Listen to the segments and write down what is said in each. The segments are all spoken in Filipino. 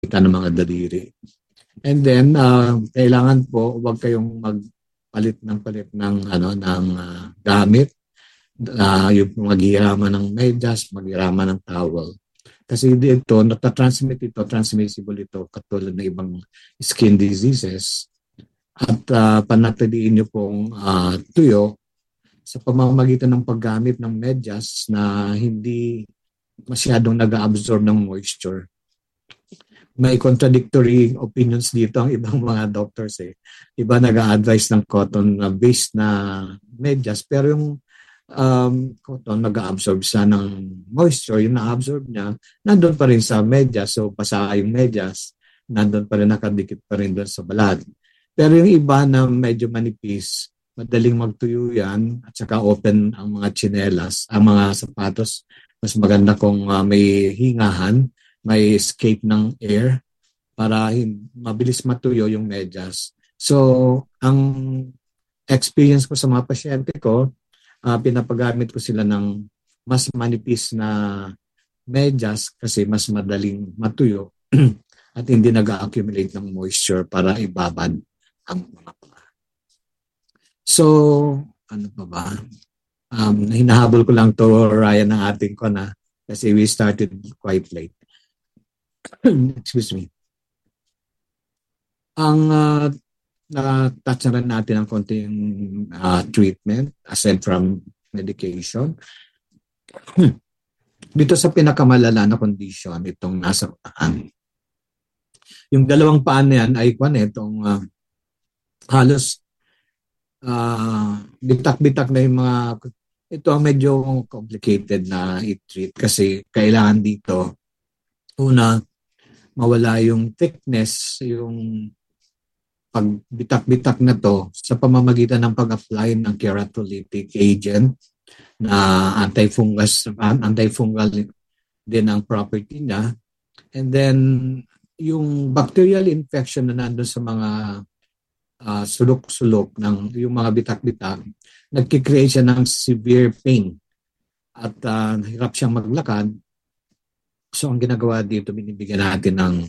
pamamagitan ng mga daliri. And then kailangan po wag kayong magpalit ng gamit. Yung maghihiraman ng medyas, maghihiraman ng towel. Kasi dito, transmissible ito katulad ng ibang skin diseases. At panatiliin nyo pong tuyo sa pamamagitan ng paggamit ng medyas na hindi masyadong nag-absorb ng moisture. May contradictory opinions dito ang ibang mga doctors eh. Iba nag-a-advise ng cotton-based na medyas, pero yung cotton nag-a-absorb siya ng moisture, yung na-absorb niya, nandun pa rin sa medyas, so basa yung medyas, nandun pa rin, nakadikit pa rin doon sa balat. Pero yung iba na medyo manipis, madaling magtuyo yan, at saka open ang mga tsinelas, ang mga sapatos, mas maganda kung may hingahan, may escape ng air para mabilis matuyo yung medyas. So, ang experience ko sa mga pasyente ko, pinapagamit ko sila ng mas manipis na medyas kasi mas madaling matuyo at hindi nag-accumulate ng moisture para ibabad ang mga paa. So, ano pa ba? Hinahabol ko lang to, Ryan, ng ating ko na kasi we started quite late. Excuse me. Ang na-touch na rin natin ang konting treatment aside from medication. Dito sa pinakamalala na condition, itong nasa paan. Yung dalawang paan na yan ay itong halos bitak-bitak na yung mga, ito ang medyo complicated na i-treat kasi kailangan dito, una, mawala yung thickness, yung pagbitak-bitak na to sa pamamagitan ng pag-apply ng keratolytic agent na antifungal din ang property niya. And then, yung bacterial infection na nandun sa mga sulok-sulok ng yung mga bitak-bitak, nagkikreate siya ng severe pain at hirap siyang maglakad. So, ang ginagawa dito, binibigyan natin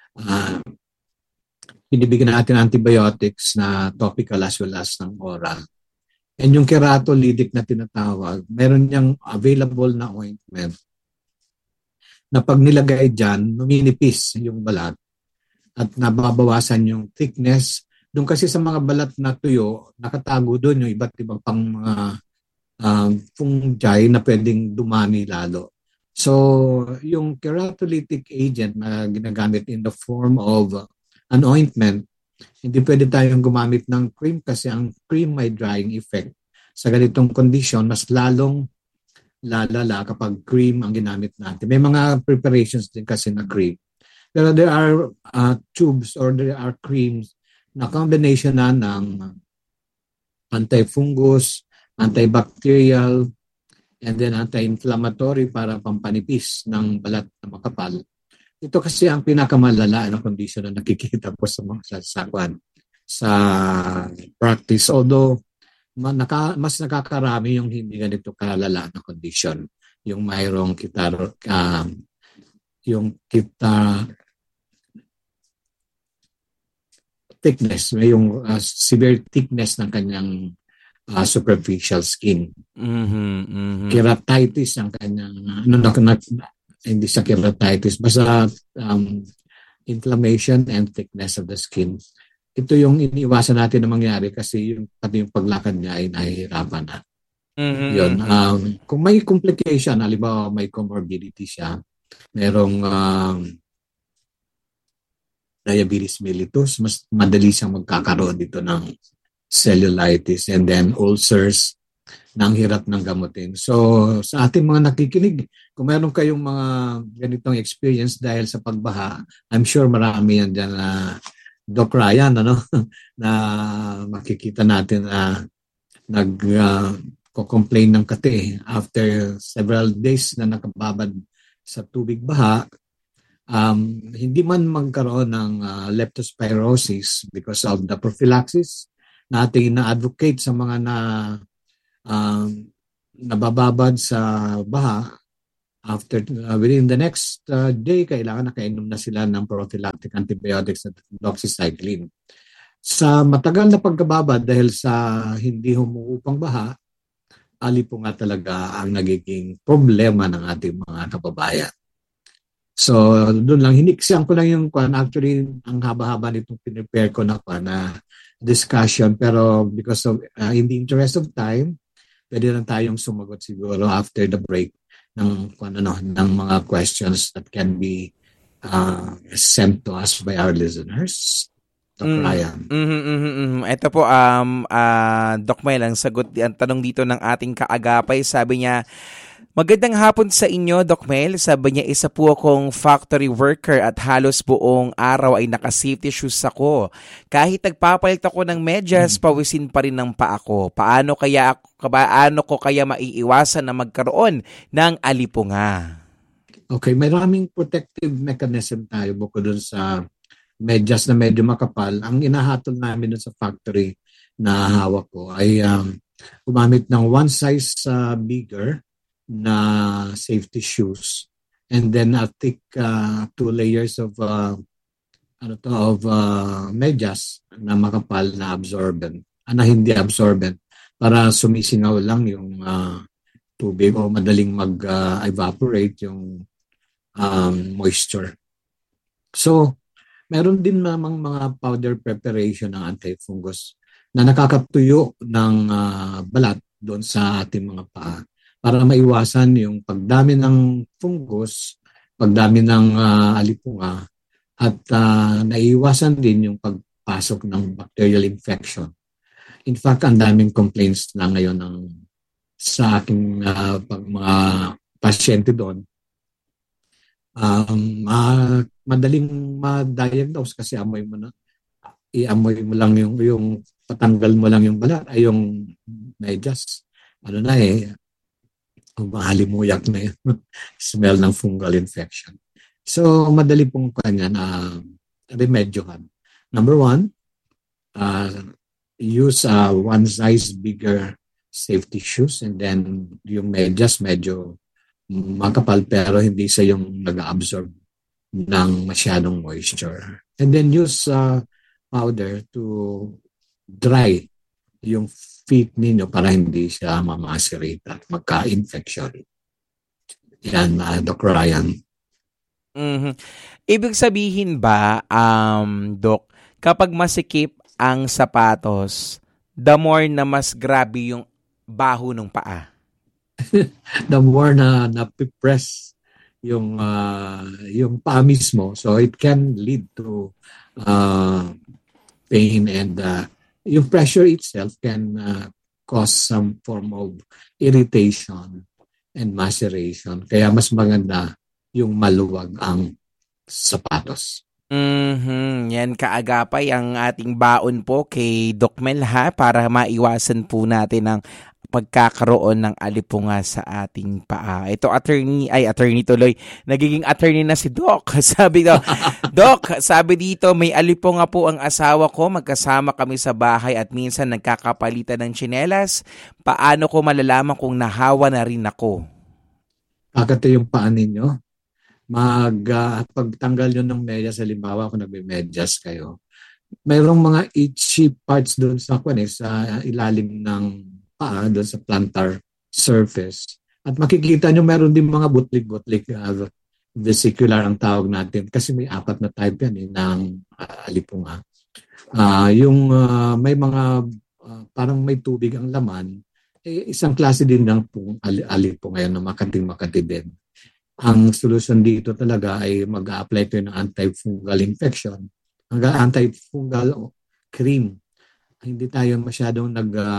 antibiotics na topical as well as ng oral. And yung keratolytic na tinatawag, meron niyang available na ointment na pag nilagay dyan, numinipis yung balat at nababawasan yung thickness. Doon kasi sa mga balat na tuyo, nakatago doon yung iba't ibang pang mga fungi na pwedeng dumami lalo. So, yung keratolytic agent na ginagamit in the form of an ointment, hindi pwede tayong gumamit ng cream kasi ang cream may drying effect. Sa ganitong condition, mas lalong lalala kapag cream ang ginamit natin. May mga preparations din kasi na cream. Pero there are tubes or there are creams na combination na ng anti-fungus, antibacterial, and then anti-inflammatory para pampanipis ng balat na makapal. Ito kasi ang pinakamalala na condition na nakikita po sa mga sa practice. Although, mas nakakarami yung hindi ganito kalala na condition. Yung mayroong thickness, may yung severe thickness ng kanyang superficial skin. Keratitis ang kanyang hindi sa keratitis, basta inflammation and thickness of the skin. Ito yung iniiwasan natin na mangyari kasi pati yung paglakad niya ay nahihirapan na. Yun. Kung may complication, halimbawa may comorbidity siya, merong diabetes mellitus, mas madali siyang magkakaroon dito ng cellulitis and then ulcers na ang hirap ng gamutin. So, sa ating mga nakikinig, kung meron kayong mga ganitong experience dahil sa pagbaha, I'm sure marami yan dyan na Doc Ryan, na makikita natin na nag-complain ng kati after several days na nakababad sa tubig baha, hindi man magkaroon ng leptospirosis because of the prophylaxis na ating na-advocate sa mga nabababad sa baha, within the next day, kailangan nakainom na sila ng prophylactic antibiotics at doxycycline. Sa matagal na pagkababa dahil sa hindi humuupang baha, alipunga talaga ang nagiging problema ng ating mga kababayan. So, doon lang, hiniksiyan ko lang yung actually, ang haba-haba nitong pinipare ko na discussion. Pero because of, in the interest of time, pwede lang tayong sumagot siguro after the break ng mga questions that can be sent to us by our listeners. Dr. Ryan. Ito po, Doc Mel, ang tanong dito ng ating kaagapay, sabi niya, magandang hapon sa inyo, Doc Mel. Sabi niya, isa po akong factory worker at halos buong araw ay naka-safety shoes ako. Kahit nagpapalit ako ng medyas, pawisin pa rin ng paa ko. Paano ko kaya maiiwasan na magkaroon ng alipunga? Okay, maraming protective mechanism tayo bukod dun sa medyas na medyo makapal. Ang inahatol namin dun sa factory na hawak ko ay gumamit ng one size bigger na safety shoes, and then I'll take 2 layers of medyas na makapal na absorbent, na hindi absorbent, para sumisingaw lang yung tubig o madaling mag-evaporate yung moisture. So, meron din namang mga powder preparation ng anti-fungus na nakakatuyo ng balat doon sa ating mga paa para maiwasan yung pagdami ng fungus, pagdami ng alipunga, at naiwasan din yung pagpasok ng bacterial infection. In fact, ang daming complaints na ngayon sa aking mga pasyente doon. Madaling ma-diagnose kasi iamoy mo lang yung patanggal mo lang yung balat, ay yung medyas. Mahalimuyak na yun. Smell ng fungal infection. So, madali pong kanya na remedyohan. Number 1, use one size bigger safety shoes, and then yung medyas medyo makapal pero hindi siya yung nag-absorb ng masyadong moisture. And then use powder to dry yung feet ninyo para hindi siya mamacerate at magka-infection. Yan, Dr. Ryan. Ibig sabihin ba, Doc, kapag masikip ang sapatos, the more na mas grabe yung baho ng paa? The more na napipress yung paa mismo, so it can lead to pain, and yung pressure itself can cause some form of irritation and maceration. Kaya mas maganda yung maluwag ang sapatos. Yan, kaagapay ang ating baon po kay Doc Mel, para maiwasan po natin ang pagkakaroon ng alipunga sa ating paa. Ito, attorney tuloy. Nagiging attorney na si Doc. Sabi Doc, sabi dito, may alipunga po ang asawa ko. Magkasama kami sa bahay at minsan nagkakapalitan ng tsinelas. Paano ko malalaman kung nahawa na rin ako? Kakata yung paa ninyo. Pagtanggal nyo ng medyas, halimbawa kung nagme-medyas kayo, mayroong mga itchy parts doon sa ilalim ng paa, doon sa plantar surface. At makikita nyo meron din mga butlik-butlik, vesicular ang tawag natin, kasi may 4 na type yan ng alipunga. May mga parang may tubig ang laman, isang klase din ng alipunga yan na makati din. Ang solusyon dito talaga ay mag-a-apply tayo ng antifungal infection, antifungal cream. Hindi tayo masyadong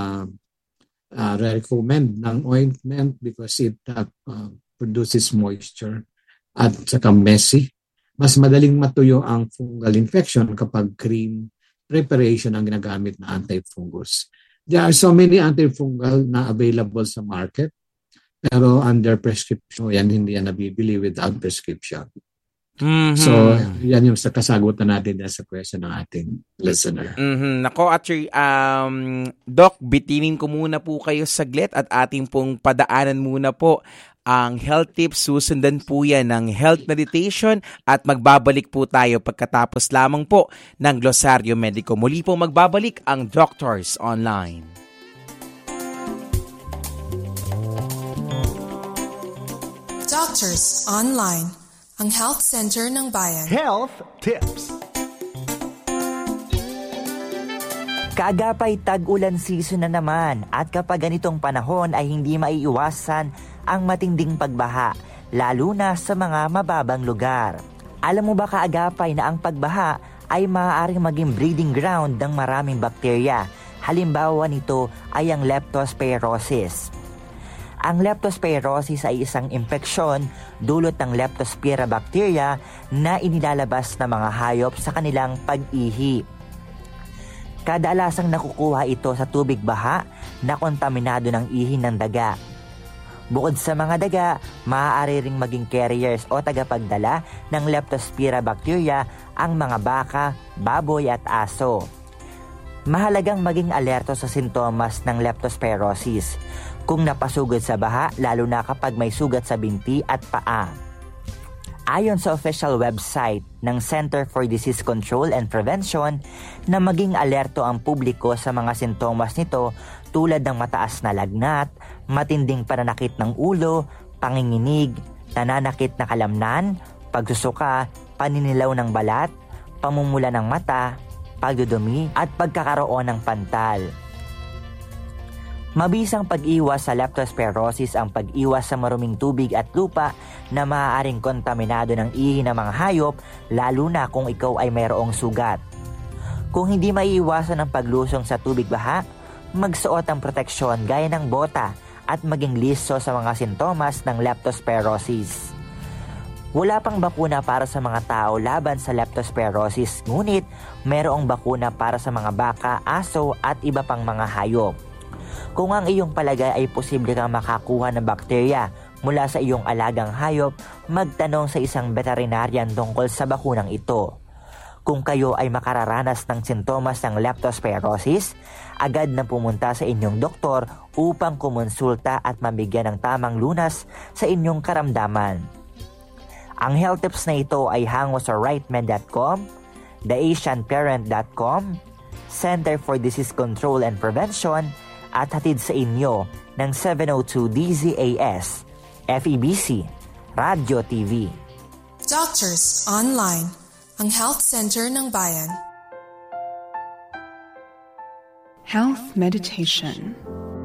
recommend ng ointment because it produces moisture at saka messy. Mas madaling matuyo ang fungal infection kapag cream preparation ang ginagamit na antifungus. There are so many antifungal na available sa market, pero under prescription, hindi yan nabibili without prescription. So, yan yung kasagutan natin sa question ng ating listener. Nako, actually, Doc, bitinin ko muna po kayo saglit at ating pong padaanan muna po ang health tips. Susundan po yan ng health meditation at magbabalik po tayo pagkatapos lamang po ng Glosaryo Mediko. Muli po magbabalik ang Doctors Online. Doctors Online, ang health center ng bayan. Health Tips. Kaagapay tag-ulan season na naman at kapag ganitong panahon ay hindi maiiwasan ang matinding pagbaha, lalo na sa mga mababang lugar. Alam mo ba kaagapay na ang pagbaha ay maaaring maging breeding ground ng maraming bakterya? Halimbawa nito ay ang leptospirosis. Ang leptospirosis ay isang impeksyon dulot ng Leptospira bacteria na inilalabas ng mga hayop sa kanilang pag-ihi. Kadalasang nakukuha ito sa tubig baha na kontaminado ng ihi ng daga. Bukod sa mga daga, maaari ring maging carriers o tagapagdala ng Leptospira bacteria ang mga baka, baboy at aso. Mahalagang maging alerto sa sintomas ng leptospirosis kung napasugod sa baha, lalo na kapag may sugat sa binti at paa. Ayon sa official website ng Center for Disease Control and Prevention, na maging alerto ang publiko sa mga sintomas nito tulad ng mataas na lagnat, matinding pananakit ng ulo, panginginig, nananakit na kalamnan, pagsusuka, paninilaw ng balat, pamumula ng mata, pagdudumi at pagkakaroon ng pantal. Mabisang pag-iwas sa leptospirosis ang pag-iwas sa maruming tubig at lupa na maaaring kontaminado ng ihi ng mga hayop, lalo na kung ikaw ay mayroong sugat. Kung hindi maiiwasan ang paglusong sa tubig baha, magsuot ng proteksyon gaya ng bota at maging listo sa mga sintomas ng leptospirosis. Wala pang bakuna para sa mga tao laban sa leptospirosis, ngunit mayroong bakuna para sa mga baka, aso at iba pang mga hayop. Kung ang iyong palagay ay posible kang makakuha ng bakterya mula sa iyong alagang hayop, magtanong sa isang veterinarian tungkol sa bakunang ito. Kung kayo ay makararanas ng sintomas ng leptospirosis, agad na pumunta sa inyong doktor upang kumonsulta at mabigyan ng tamang lunas sa inyong karamdaman. Ang health tips na ito ay hango sa rightmed.com, theasianparent.com, Center for Disease Control and Prevention, at hatid sa inyo ng 702 DZAS, FEBC, Radio TV. Doctors Online, ang health center ng bayan. Health Meditation.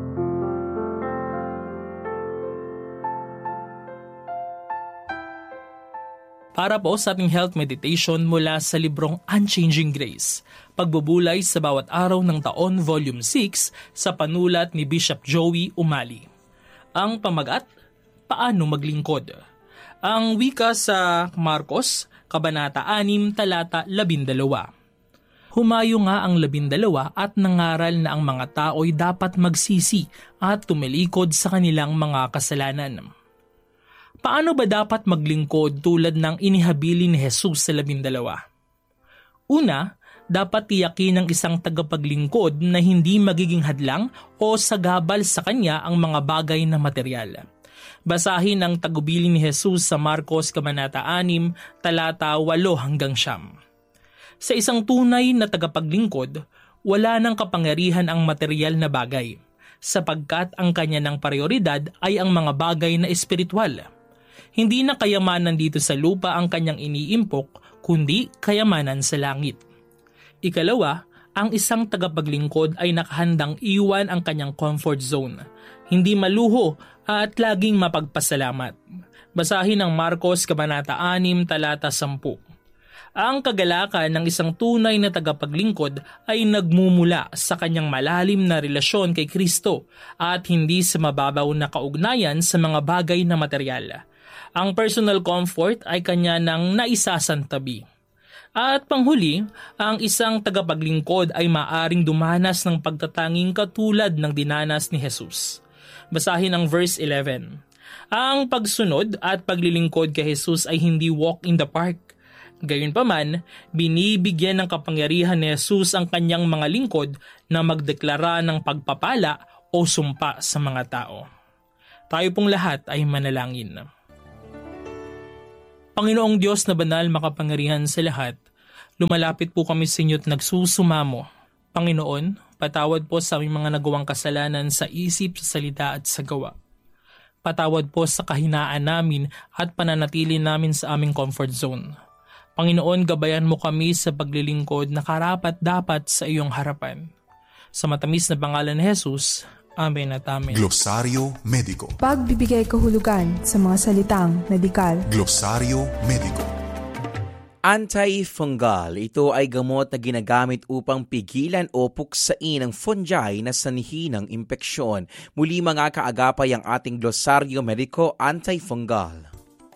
Para po sa ating health meditation mula sa librong Unchanging Grace, Pagbubulay sa Bawat Araw ng Taon, Volume 6, sa panulat ni Bishop Joey Umali. Ang pamagat, Paano Maglingkod? Ang wika sa Marcos, Kabanata 6, Talata 12. Humayo nga ang 12 at nangaral na ang mga tao'y dapat magsisi at tumilikod sa kanilang mga kasalanan. Paano ba dapat maglingkod tulad ng inihabili ni Jesus sa 12? Una, dapat tiyakin ng isang tagapaglingkod na hindi magiging hadlang o sagabal sa kanya ang mga bagay na materyal. Basahin ang tagubili ni Jesus sa Marcos Kabanata 6, Talata 8-9. Sa isang tunay na tagapaglingkod, wala nang kapangyarihan ang materyal na bagay, sapagkat ang kanya ng prioridad ay ang mga bagay na espiritual. Hindi na kayamanan dito sa lupa ang kanyang iniimpok, kundi kayamanan sa langit. Ikalawa, ang isang tagapaglingkod ay nakahandang iwan ang kanyang comfort zone, hindi maluho at laging mapagpasalamat. Basahin ang Marcos Kabanata 6, Talata 10. Ang kagalakan ng isang tunay na tagapaglingkod ay nagmumula sa kanyang malalim na relasyon kay Kristo at hindi sa mababaw na kaugnayan sa mga bagay na materyal. Ang personal comfort ay kanya nang naisasantabi. At panghuli, ang isang tagapaglingkod ay maaring dumanas ng pagtatanging katulad ng dinanas ni Jesus. Basahin ang verse 11. Ang pagsunod at paglilingkod kay Jesus ay hindi walk in the park. Gayunpaman, binibigyan ng kapangyarihan ni Jesus ang kanyang mga lingkod na magdeklara ng pagpapala o sumpa sa mga tao. Tayo pong lahat ay manalangin. Panginoong Diyos na banal makapangyarihan sa lahat, lumalapit po kami sa inyo at nagsusumamo. Panginoon, patawad po sa aming mga nagawang kasalanan sa isip, sa salita at sa gawa. Patawad po sa kahinaan namin at pananatili namin sa aming comfort zone. Panginoon, gabayan mo kami sa paglilingkod na karapat-dapat sa iyong harapan. Sa matamis na pangalan ni Jesus, Amen at Amen. Glosaryo Mediko. Pagbibigay kahulugan sa mga salitang medikal. Glosaryo Mediko. Antifungal, ito ay gamot na ginagamit upang pigilan o puksain ang fungi na sanhi ng impeksyon. Muli mga kaagapay ang ating Glosaryo Mediko Antifungal.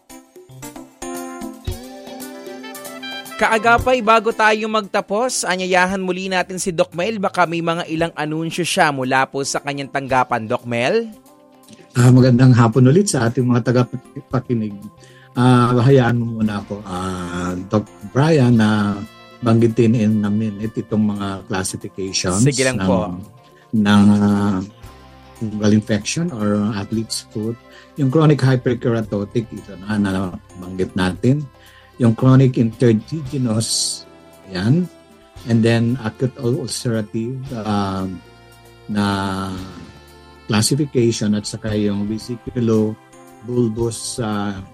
Kaagapay, bago tayo magtapos, anyayahan muli natin si Doc Mel. Baka may mga ilang anunsyo siya mula po sa kanyang tanggapan. Doc Mel? Magandang hapon ulit sa ating mga tagapakinig. Hayaan mo muna ako, Doc Brian, na banggitin in a minute itong mga classifications. Sige lang po. Ng fungal infection or athlete's foot. Yung chronic hyperkeratotic, ito na banggit natin. Yung chronic interdigenous, yan. And then acute ulcerative na classification at saka yung vesiculo-bulbous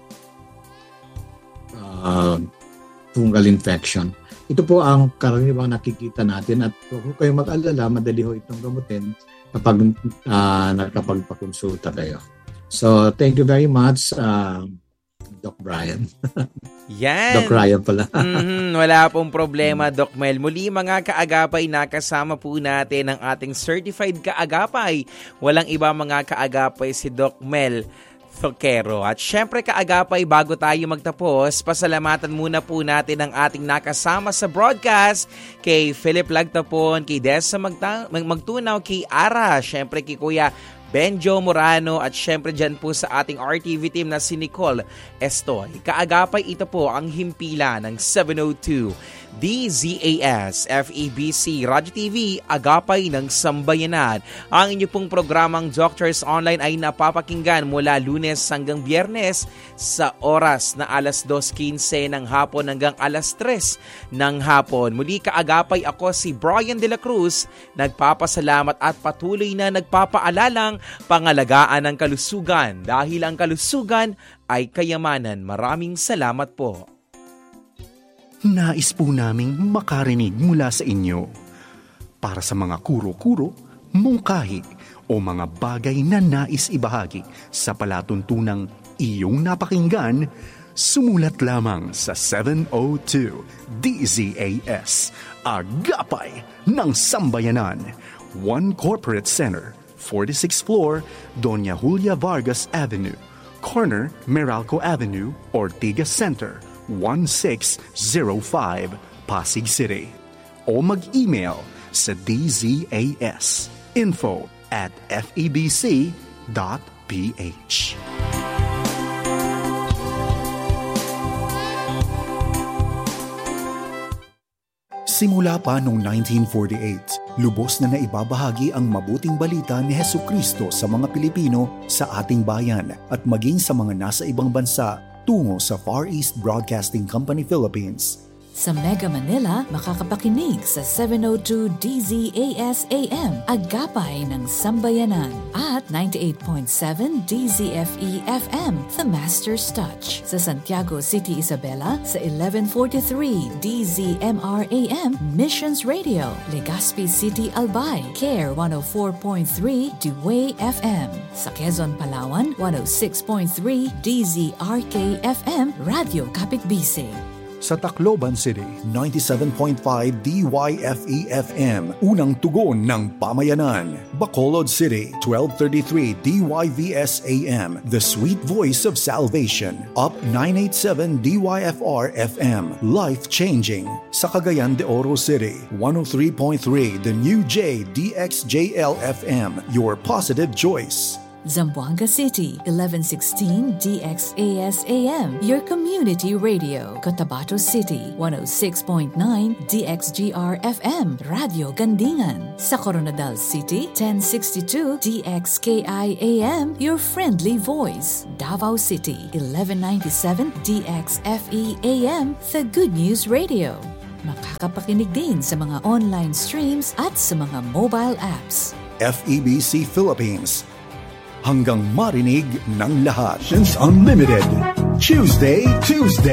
fungal infection. Ito po ang karaniwang nakikita natin at kung kayo mag-alala, madali ho itong gamutin kapag nakapagpakonsulta kayo. So, thank you very much, Doc Brian. Yan. Doc Ryan pala. Wala pong problema, Doc Mel. Muli mga kaagapay, nakasama po natin ang ating certified kaagapay. Walang iba mga kaagapay si Doc Mel Thokero. At syempre kaagapay, bago tayo magtapos, pasalamatan muna po natin ang ating nakasama sa broadcast kay Philip Lagtapon, kay Dessa Magtunaw, kay Ara, syempre kay Kuya Benjo Morano at syempre dyan po sa ating RTV team na si Nicole Estoy. Kaagapay, ito po ang himpila ng 702 DZAS FEBC Radyo TV, Agapay ng Sambayanan. Ang inyo pong programang Doctors Online ay napapakinggan mula Lunes hanggang Biyernes sa oras na alas 2:15 ng hapon hanggang alas 3 ng hapon. Muli kaagapay, ako si Brian De La Cruz, nagpapasalamat at patuloy na nagpapaalalang pangalagaan ng kalusugan dahil ang kalusugan ay kayamanan. Maraming salamat po. Nais po naming makarinig mula sa inyo. Para sa mga kuro-kuro, mungkahi o mga bagay na nais ibahagi sa palatuntunang iyong napakinggan, sumulat lamang sa 702 DZAS, Agapay ng Sambayanan, 1 Corporate Center, 46th floor, Doña Julia Vargas Avenue, corner Meralco Avenue, Ortigas Center, 1605, Pasig City. O mag-email sa dzas info@febc.ph. Simula pa noong 1948, lubos na naibabahagi ang mabuting balita ni Hesukristo sa mga Pilipino sa ating bayan at maging sa mga nasa ibang bansa tungo sa Far East Broadcasting Company Philippines. Sa Mega Manila, makakapakinig sa 702 DZAS AM, Agapay ng Sambayanan, at 98.7 DZFE FM, The Master's Touch. Sa Santiago City, Isabela, sa 1143 DZMR AM, Missions Radio. Legazpi City, Albay, CARE 104.3 Dewey FM. Sa Quezon, Palawan, 106.3 DZRK FM, Radio Kapitbisig. Sa Tacloban City, 97.5 DYFE-FM, unang tugon ng pamayanan. Bacolod City, 1233 DYVS-AM, the sweet voice of salvation. Up 987 DYFR-FM, life-changing. Sa Cagayan de Oro City, 103.3 the new J DXJL-FM, your positive choice. Zamboanga City, 1116 DXAS-AM, your community radio. Cotabato City, 106.9 DXGR-FM, Radio Gandingan. Sa Coronadal City, 1062 DXKI-AM, your friendly voice. Davao City, 1197 DXFE-AM, The Good News Radio. Makakapakinig din sa mga online streams at sa mga mobile apps. FEBC Philippines. Hanggang marinig ng lahat. Unlimited. Tuesday.